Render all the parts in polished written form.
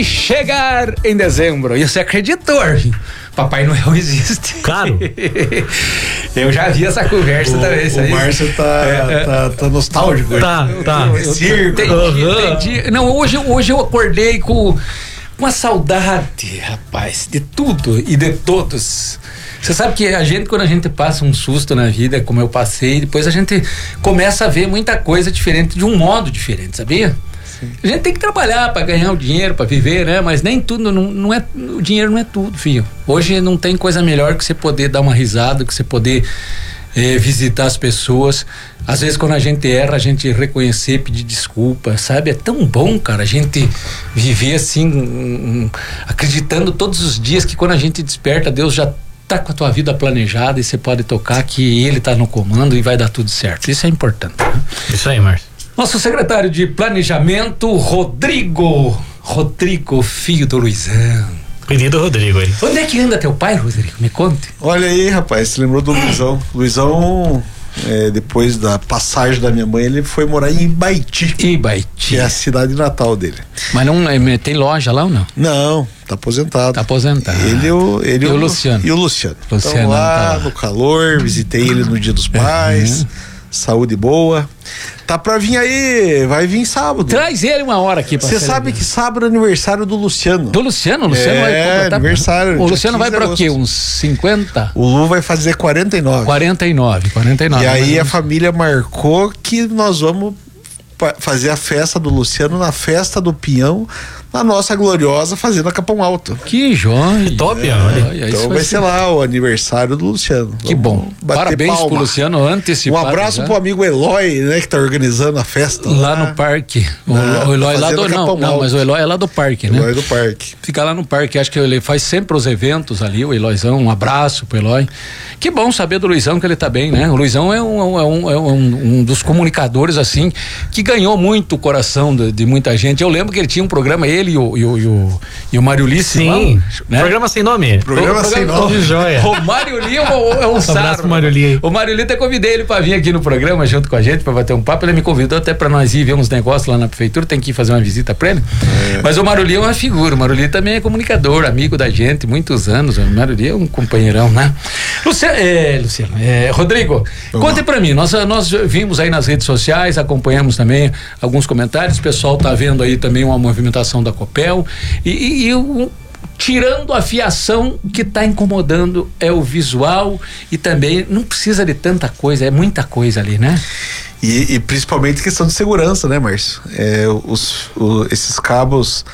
vai chegar em dezembro. E você acreditou, Arvinho? Papai Noel existe. Claro. Eu já vi essa conversa também. O Márcio tá nostálgico. Tá. Entendi. Não, hoje eu acordei com uma saudade, rapaz, de tudo e de todos. Você sabe que quando a gente passa um susto na vida, como eu passei, depois a gente começa a ver muita coisa diferente, de um modo diferente, sabia? A gente tem que trabalhar para ganhar o dinheiro, para viver, né? Mas nem tudo, não é, o dinheiro não é tudo, filho. Hoje não tem coisa melhor que você poder dar uma risada, que você poder visitar as pessoas. Às vezes quando a gente erra, a gente reconhecer, pedir desculpa, sabe? É tão bom, cara, a gente viver assim, acreditando todos os dias que quando a gente desperta, Deus já tá com a tua vida planejada e você pode tocar que Ele tá no comando e vai dar tudo certo. Isso é importante, né? Isso aí, Márcio. Nosso secretário de Planejamento, Rodrigo, filho do Luizão. Querido Rodrigo aí. Onde é que anda teu pai, Rodrigo? Me conte. Olha aí, rapaz, você lembrou do Luizão. Luizão, depois da passagem da minha mãe, ele foi morar em Ibaiti. Que é a cidade natal dele. Mas não tem loja lá ou não? Não, tá aposentado. Ele e o Luciano. Então lá no calor, visitei ele no Dia dos Pais. Saúde boa. Tá pra vir aí, vai vir sábado. Traz ele uma hora aqui pra você sabe que sábado é aniversário do Luciano. O Luciano vai completar aniversário. O Luciano vai pra quê? Uns 50? O Lu vai fazer 49. 49. E aí a família marcou que nós vamos fazer a festa do Luciano na festa do Pinhão, na nossa gloriosa Fazenda Capão Alto. Que joia. Que top, olha. Então vai ser lá o aniversário do Luciano. Que bom. Parabéns pro Luciano antecipado. Um abraço pro amigo Eloy, né, que tá organizando a festa. Lá no parque. O Eloy lá do... Não, mas o Eloy é lá do parque, né? Eloy do parque. Fica lá no parque, acho que ele faz sempre os eventos ali, o Eloyzão, um abraço pro Eloy. Que bom saber do Luizão que ele tá bem, né? O Luizão é um dos comunicadores, assim, que ganhou muito o coração de muita gente. Eu lembro que ele tinha um programa, ele e o Mário Li. Sim, né? Programa sem nome. Programa sem nome. De joia. O Mário Li é um sarro. Abraço pro Mário Li. O Mário Li, até convidei ele pra vir aqui no programa junto com a gente, pra bater um papo. Ele me convidou até pra nós ir ver uns negócios lá na prefeitura, tem que ir fazer uma visita pra ele. Mas o Mário Li é uma figura, o Mário Li também é comunicador, amigo da gente, muitos anos. O Mário Li é um companheirão, né? Rodrigo, conte pra mim, nós vimos aí nas redes sociais, acompanhamos também alguns comentários, o pessoal tá vendo aí também uma movimentação da Copel tirando a fiação, que está incomodando é o visual e também não precisa de tanta coisa, é muita coisa ali, né? E principalmente questão de segurança, né, Márcio? Esses cabos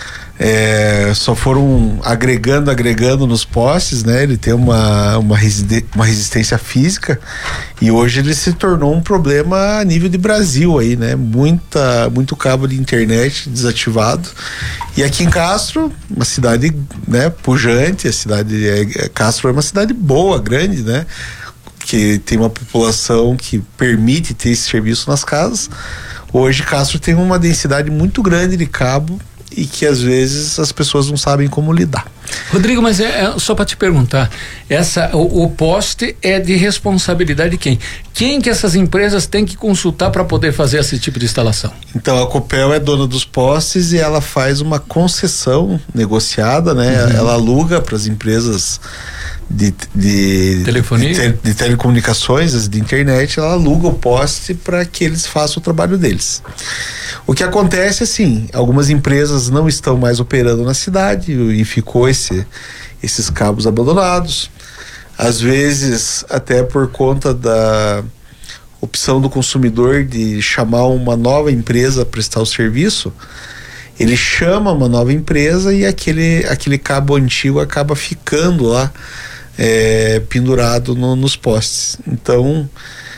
só foram agregando nos postes, né? Ele tem uma resistência física e hoje ele se tornou um problema a nível de Brasil aí, né? Muito cabo de internet desativado. E aqui em Castro, uma cidade, né, pujante, Castro é uma cidade boa, grande, né? Que tem uma população que permite ter esse serviço nas casas. Hoje Castro tem uma densidade muito grande de cabo e que às vezes as pessoas não sabem como lidar. Rodrigo, mas só para te perguntar, o poste é de responsabilidade de quem? Quem que essas empresas têm que consultar para poder fazer esse tipo de instalação? Então a Copel é dona dos postes e ela faz uma concessão negociada, né? Ela aluga para as empresas de telefonia, de telecomunicações, de internet, ela aluga o poste para que eles façam o trabalho deles. O que acontece assim, algumas empresas não estão mais operando na cidade e ficou esses cabos abandonados, às vezes até por conta da opção do consumidor de chamar uma nova empresa a prestar o serviço. Ele chama uma nova empresa e aquele cabo antigo acaba ficando lá pendurado nos postes. Então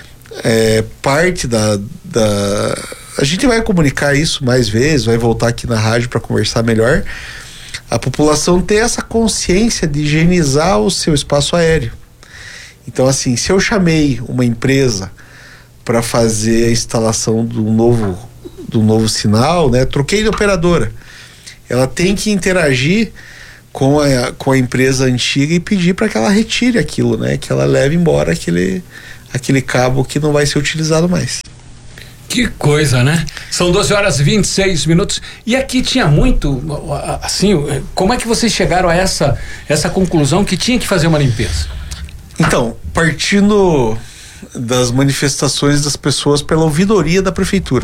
parte a gente vai comunicar isso mais vezes, vai voltar aqui na rádio para conversar melhor. A população ter essa consciência de higienizar o seu espaço aéreo. Então, assim, se eu chamei uma empresa para fazer a instalação do novo sinal, né? Troquei de operadora. Ela tem que interagir com a empresa antiga e pedir para que ela retire aquilo, né? Que ela leve embora aquele cabo que não vai ser utilizado mais. Que coisa, né? São 12h26. E aqui tinha muito, assim, como é que vocês chegaram a essa conclusão que tinha que fazer uma limpeza? Então, partindo das manifestações das pessoas pela ouvidoria da prefeitura.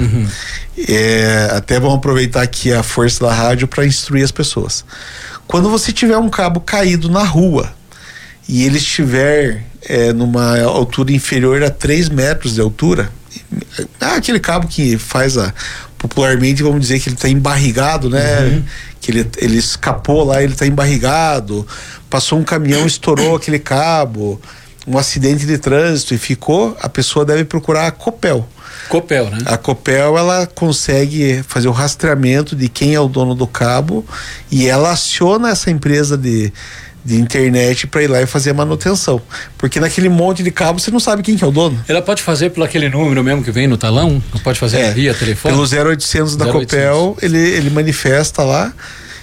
Até vamos aproveitar aqui a força da rádio para instruir as pessoas. Quando você tiver um cabo caído na rua e ele estiver numa altura inferior a 3 metros de altura, aquele cabo que faz popularmente, vamos dizer que ele está embarrigado, né? Que ele escapou lá, ele está embarrigado, passou um caminhão, estourou aquele cabo, um acidente de trânsito e ficou, a pessoa deve procurar a Copel. Copel, né? A Copel, ela consegue fazer o rastreamento de quem é o dono do cabo e ela aciona essa empresa de internet para ir lá e fazer a manutenção, porque naquele monte de cabo você não sabe quem que é o dono. Ela pode fazer pelo aquele número mesmo que vem no talão? Não pode fazer via telefone? Pelo 0800 da Copel, ele manifesta lá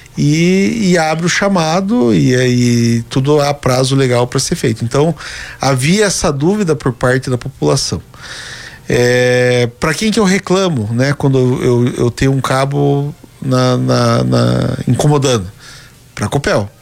e abre o chamado e aí tudo há prazo legal para ser feito. Então havia essa dúvida por parte da população. Para quem que eu reclamo, né, quando eu tenho um cabo incomodando? Para a Copel.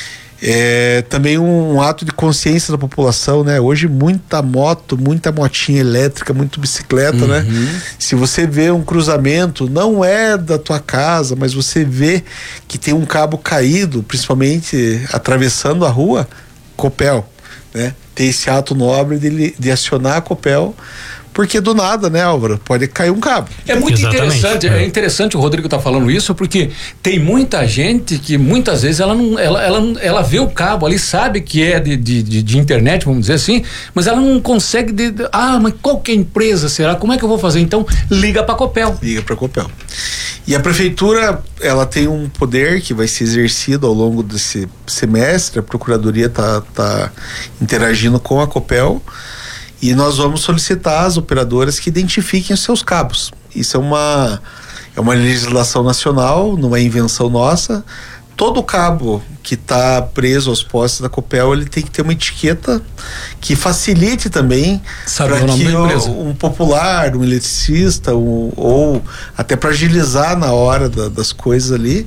Também um ato de consciência da população, né? Hoje muita moto, muita motinha elétrica, muito bicicleta, né? Se você vê um cruzamento, não é da tua casa, mas você vê que tem um cabo caído, principalmente atravessando a rua, Copel, né? Tem esse ato nobre de acionar a Copel, porque do nada, né, Álvaro, pode cair um cabo. É muito interessante, é interessante o Rodrigo tá falando isso, porque tem muita gente que muitas vezes ela vê o cabo ali, sabe que é de internet, vamos dizer assim, mas ela não consegue mas qual que é a empresa será? Como é que eu vou fazer? Então, liga pra Copel. Liga pra Copel. E a prefeitura, ela tem um poder que vai ser exercido ao longo desse semestre, a procuradoria tá interagindo com a Copel, e nós vamos solicitar às operadoras que identifiquem os seus cabos. Isso é uma legislação nacional, não é invenção nossa. Todo cabo que está preso aos postes da Copel, ele tem que ter uma etiqueta que facilite também para que um popular, um eletricista, ou até para agilizar na hora das coisas ali,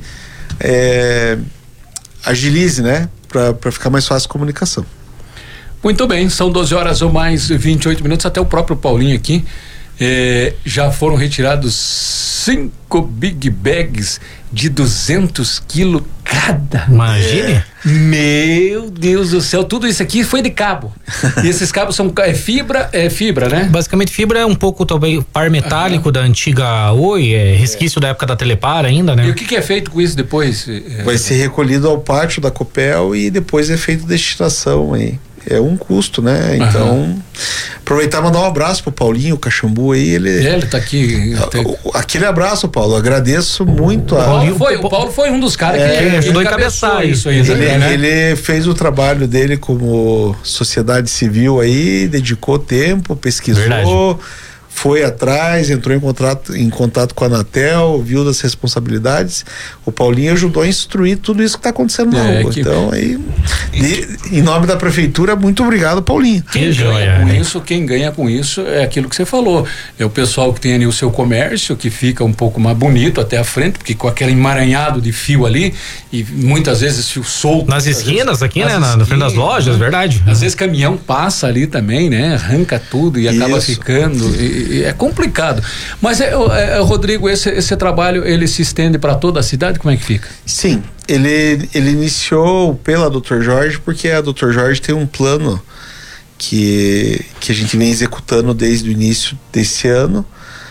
agilize, né? Para ficar mais fácil a comunicação. Muito bem, são 12h28. Até o próprio Paulinho aqui, já foram retirados 5 big bags de 200 quilos cada. Imagine. Meu Deus do céu, tudo isso aqui foi de cabo. E esses cabos são fibra, né? Basicamente fibra é um pouco talvez par metálico da antiga Oi, resquício da época da Telepar ainda, né? E o que é feito com isso depois? Vai ser recolhido ao pátio da Copel e depois é feito destinação aí. É um custo, né? Então, aproveitar e mandar um abraço pro Paulinho, o Caxambu aí, ele tá aqui. Aquele abraço, Paulo, agradeço muito. O Paulo foi um dos caras que ajudou a encabeçar isso aí. Ele fez o trabalho dele como sociedade civil aí, dedicou tempo, pesquisou. Verdade. Foi atrás, entrou em contato com a Anatel, viu das responsabilidades. O Paulinho ajudou a instruir tudo isso que está acontecendo na rua. Então, aí, em nome da prefeitura, muito obrigado, Paulinho. Quem ganha com isso é aquilo que você falou. É o pessoal que tem ali o seu comércio, que fica um pouco mais bonito até a frente, porque com aquele emaranhado de fio ali, e muitas vezes fio solto. Nas esquinas aqui, né? Na frente das lojas, verdade. Às vezes caminhão passa ali também, né? Arranca tudo e acaba ficando. É complicado, mas Rodrigo, esse trabalho ele se estende para toda a cidade, como é que fica? Sim, ele iniciou pela Dr. Jorge, porque a Dr. Jorge tem um plano que a gente vem executando desde o início desse ano,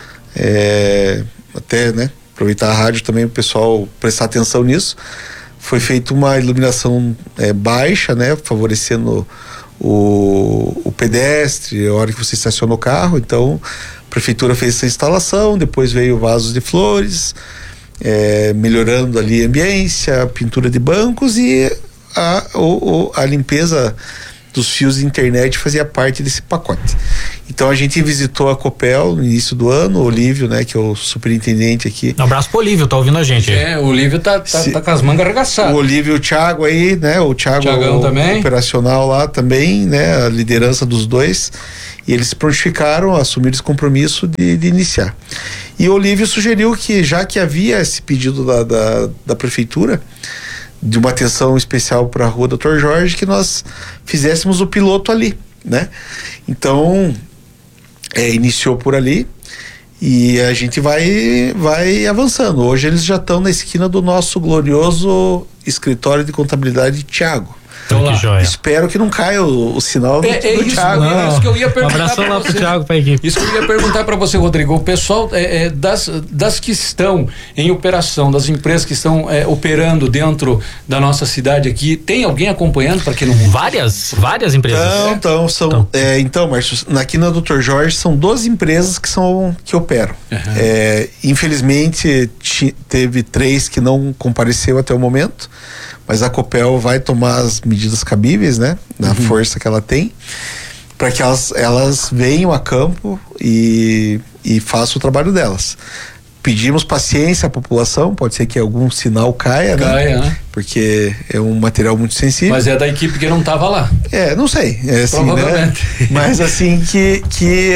até, né, aproveitar a rádio também, o pessoal prestar atenção nisso. Foi feita uma iluminação baixa, né, favorecendo o pedestre, a hora que você estaciona o carro. Então a prefeitura fez essa instalação, depois veio vasos de flores, melhorando ali a ambiência, a pintura de bancos e a limpeza dos fios de internet fazia parte desse pacote. Então a gente visitou a Copel no início do ano, o Olívio, né, que é o superintendente aqui. Um abraço pro Olívio, tá ouvindo a gente. O Olívio tá com as mangas arregaçadas. O Olívio e o Thiago aí, né, o Thiago também. Operacional lá também, né, a liderança dos dois, e eles se prontificaram a assumir esse compromisso de iniciar. E o Olívio sugeriu que, já que havia esse pedido da prefeitura, de uma atenção especial para a Rua Dr. Jorge, que nós fizéssemos o piloto ali, né? Então, iniciou por ali e a gente vai avançando. Hoje eles já estão na esquina do nosso glorioso escritório de contabilidade Thiago. Então, que joia. Espero que não caia o sinal do Thiago. Isso que eu ia perguntar. Um abração lá pro Thiago, pra equipe. Isso que eu ia perguntar para você, Rodrigo. O pessoal das que estão em operação, das empresas que estão operando dentro da nossa cidade aqui, tem alguém acompanhando para que não... Várias empresas. Então, Márcio, aqui na Dr. Jorge são 12 empresas que operam. Uhum. Infelizmente, teve 3 que não compareceu até o momento, mas a Copel vai tomar as medidas cabíveis, né? Na força que ela tem, para que elas venham a campo e façam o trabalho delas. Pedimos paciência à população, pode ser que algum sinal caia, né? Porque é um material muito sensível. Mas é da equipe que não estava lá. Não sei. Assim, né? Mas assim, que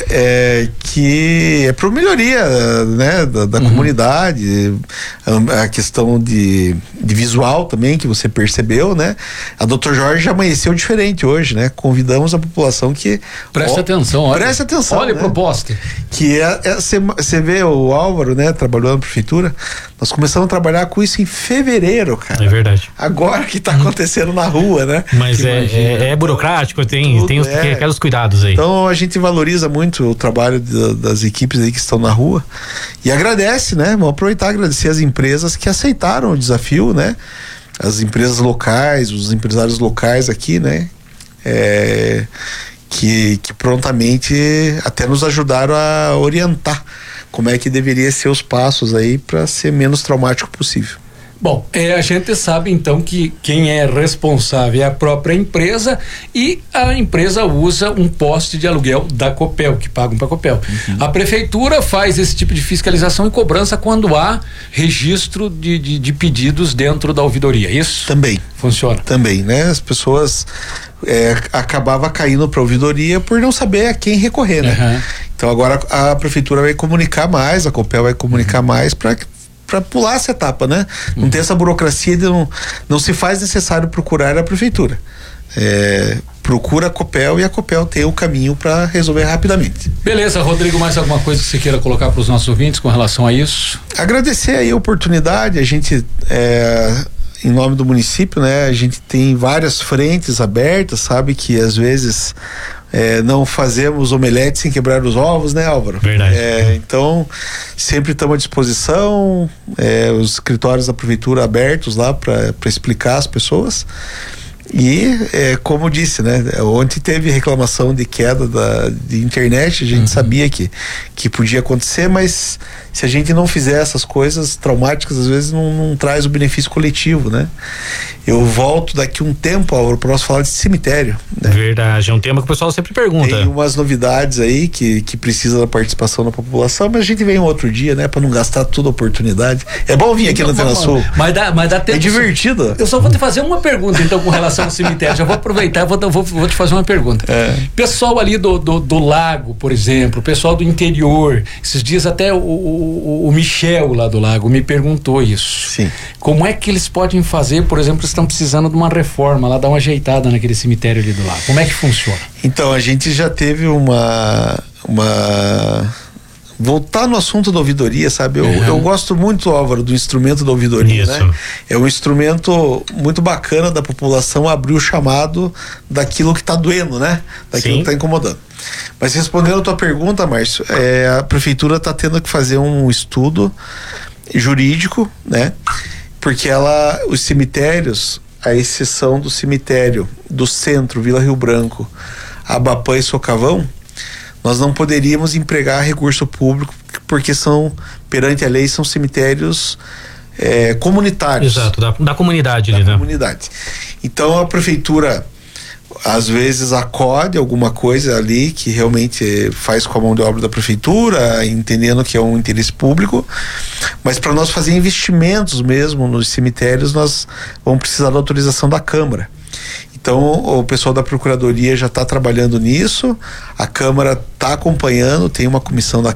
é para melhoria, né? Da comunidade, a questão de visual também, que você percebeu, né? A Dr. Jorge amanheceu diferente hoje, né? Convidamos a população que... Preste atenção, olha. Preste atenção, olha, né? A proposta. Que você vê o Álvaro, né? Trabalhando na prefeitura, nós começamos a trabalhar com isso em fevereiro, cara. É verdade. Agora que tá acontecendo na rua, né? Mas é burocrático, tem aqueles cuidados aí. Então a gente valoriza muito o trabalho das equipes aí que estão na rua e agradece, né? Vamos aproveitar e agradecer as empresas que aceitaram o desafio, né? As empresas locais, os empresários locais aqui, né? Que prontamente até nos ajudaram a orientar como é que deveria ser os passos aí para ser menos traumático possível. Bom, a gente sabe então que quem é responsável é a própria empresa e a empresa usa um poste de aluguel da Copel, que pagam para a Copel. A prefeitura faz esse tipo de fiscalização e cobrança quando há registro de pedidos dentro da ouvidoria, isso? Também. Funciona? Também, né? As pessoas acabava caindo para a ouvidoria por não saber a quem recorrer, né? Então agora a prefeitura vai comunicar mais, a Copel vai comunicar mais para pular essa etapa, né? Não tem essa burocracia de não se faz necessário procurar a prefeitura. Procura a Copel e a Copel tem o caminho para resolver rapidamente. Beleza, Rodrigo, mais alguma coisa que você queira colocar para os nossos ouvintes com relação a isso? Agradecer aí a oportunidade, a gente em nome do município, né? A gente tem várias frentes abertas, sabe que às vezes não fazemos omelete sem quebrar os ovos, né, Álvaro? Verdade. Então, sempre estamos à disposição, os escritórios da prefeitura abertos lá para explicar às pessoas. E, como disse, né? Ontem teve reclamação de queda de internet, a gente sabia que podia acontecer, mas se a gente não fizer essas coisas traumáticas, às vezes não traz o benefício coletivo, né? Eu volto daqui um tempo, Álvaro, para nós falar de cemitério, né? Verdade, é um tema que o pessoal sempre pergunta. Tem umas novidades aí que precisa da participação da população, mas a gente vem um outro dia, né? Para não gastar toda a oportunidade. É bom vir aqui na Antena Sul. Mas dá tempo. É divertido. Eu só vou te fazer uma pergunta, então, com relação ao cemitério. Já vou aproveitar, vou te fazer uma pergunta. Pessoal ali do lago, por exemplo, pessoal do interior, esses dias até o Michel lá do lago me perguntou isso. Sim. Como é que eles podem fazer, por exemplo, estão precisando de uma reforma lá, dar uma ajeitada naquele cemitério ali do lago? Como é que funciona? Então, a gente já teve voltar no assunto da ouvidoria, sabe? Eu gosto muito, Álvaro, do instrumento da ouvidoria, né? É um instrumento muito bacana da população abrir o chamado daquilo que está doendo, né? Daquilo que está incomodando. Mas respondendo a tua pergunta, Márcio, a prefeitura está tendo que fazer um estudo jurídico, né? Porque os cemitérios, à exceção do cemitério do centro, Vila Rio Branco, Abapã e Socavão, nós não poderíamos empregar recurso público porque perante a lei, são cemitérios comunitários. Exato, da comunidade ali, né? Comunidade. Então a prefeitura às vezes acode alguma coisa ali que realmente faz com a mão de obra da prefeitura, entendendo que é um interesse público, mas para nós fazer investimentos mesmo nos cemitérios, nós vamos precisar da autorização da Câmara. Então o pessoal da Procuradoria já está trabalhando nisso, a Câmara está acompanhando, tem uma comissão da